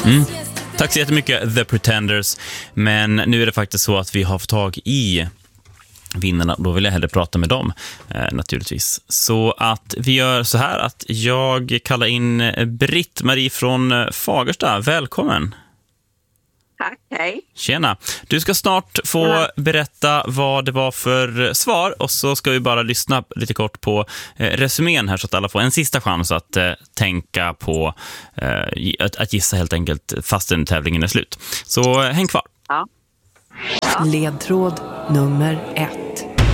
Tack så jättemycket, The Pretenders. Men nu är det faktiskt så att vi har fått tag i vinnarna. Då vill jag hellre prata med dem, naturligtvis. Så att vi gör så här att jag kallar in Britt-Marie från Fagersta. Välkommen. Tack, hej. Tjena. Du ska snart få berätta vad det var för svar, och så ska vi bara lyssna lite kort på resumén här så att alla får en sista chans att tänka på att gissa helt enkelt fastän tävlingen är slut. Så häng kvar. Ja. Ledtråd nummer 1.